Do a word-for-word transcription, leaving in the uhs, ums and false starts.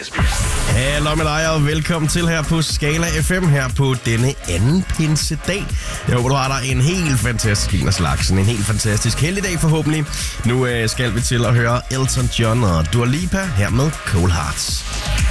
Esbjerg. Hallo med dig, og velkommen til her på Skala F M her på denne anden pinsedag. Jeg håber, du har dig en helt fantastisk en af slagsen. En helt fantastisk helligdag forhåbentlig. Nu øh, skal vi til at høre Elton John og Dua Lipa her med Cold Hearts.